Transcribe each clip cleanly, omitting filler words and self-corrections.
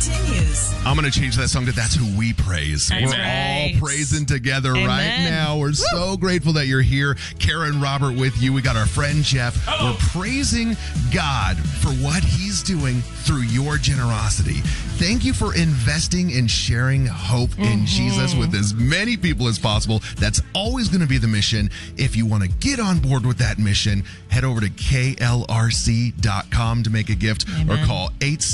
continues. I'm going to change that song to That's Who We Praise. That's We're right. all praising together Amen. right now. We're so grateful that you're here. Kara and Robert with you. We got our friend Jeff. We're praising God for what he's doing through your generosity. Thank you for investing and sharing hope in Jesus with as many people as possible. That's always going to be the mission. If you want to get on board with that mission, head over to klrc.com to make a gift or call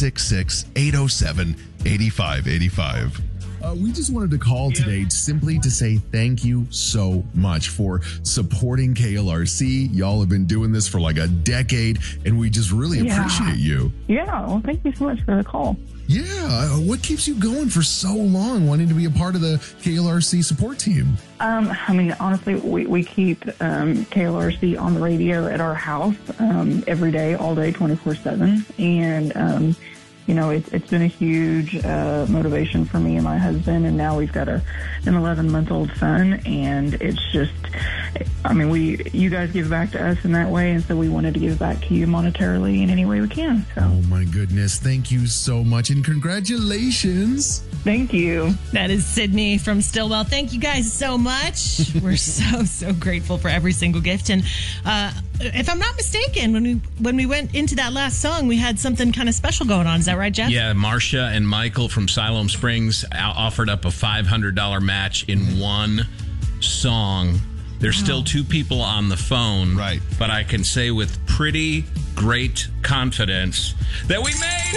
866-807-8585. We just wanted to call today simply to say thank you so much for supporting KLRC. Y'all have been doing this for like a decade, and we just really appreciate you. Yeah, well, thank you so much for the call. Yeah, what keeps you going for so long, wanting to be a part of the KLRC support team? I mean, honestly, we keep KLRC on the radio at our house every day, all day, 24/7. And, you know, it's been a huge motivation for me and my husband. And now we've got an 11-month-old son. And it's just, I mean, you guys give back to us in that way. And so we wanted to give back to you monetarily in any way we can. So. Oh, my goodness. Thank you so much. And congratulations. Thank you. That is Sydney from Stillwell. Thank you guys so much. We're so grateful for every single gift. And if I'm not mistaken, when we went into that last song, we had something kind of special going on. Is that right, Jeff? Yeah, Marcia and Michael from Siloam Springs offered up a $500 match in one song. There's still two people on the phone. Right. But I can say with pretty great confidence that we made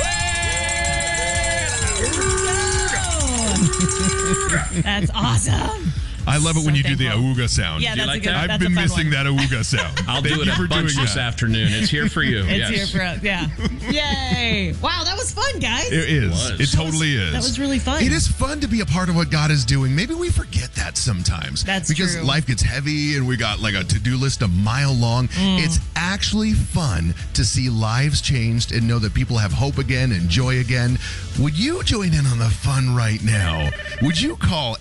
it! That's awesome. I love it when you do the thankful. auga sound. Yeah, You that's like a good that? I've that's been a fun missing one. that auga sound. I'll Thank do it you a for bunch doing this that. afternoon. It's here for you. It's yes. here for us. Yeah. Yay. Wow, that was fun, guys. It is. was. It totally is. That was really fun. It is fun to be a part of what God is doing. Maybe we forget that sometimes. That's because true. life gets heavy and we got like a to-do list a mile long. It's actually fun to see lives changed and know that people have hope again and joy again. Would you join in on the fun right now? Would you call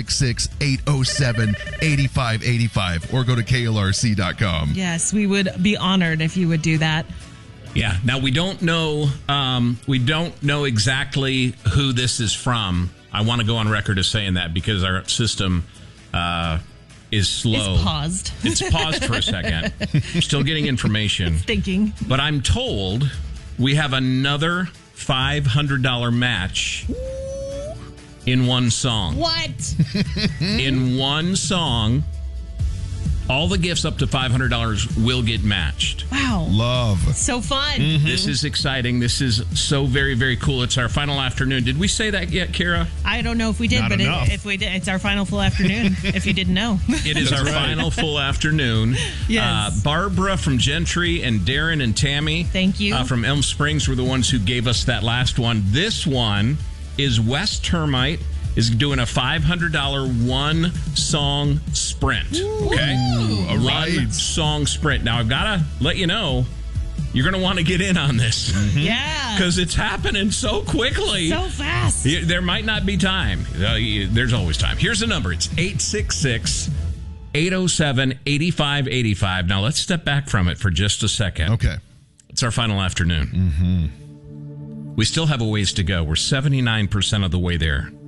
866-807-8585 or go to klrc.com? Yes, we would be honored if you would do that. Yeah. Now we don't know. Exactly who this is from. I want to go on record as saying that because our system is slow. It's paused. It's paused for a second. Still getting information. Thinking. But I'm told we have another $500 match in one song. What? In one song, all the gifts up to $500 will get matched. Wow. Love. So fun. This is exciting. This is so very, very cool. It's our final afternoon. Did we say that yet, Kara? I don't know if we did, Not but enough. if we did, it's our final full afternoon, if you didn't know. It is our final full afternoon. Yes. Barbara from Gentry and Darren and Tammy. Thank you. From Elm Springs were the ones who gave us that last one. This one is West Termite is doing a $500 one song sprint. Okay? all right. One song sprint. Now, I've got to let you know, you're going to want to get in on this. Yeah. Because it's happening so quickly. So fast. There might not be time. There's always time. Here's the number. It's 866-807-8585. Now, let's step back from it for just a second. Okay. It's our final afternoon. We still have a ways to go. We're 79% of the way there.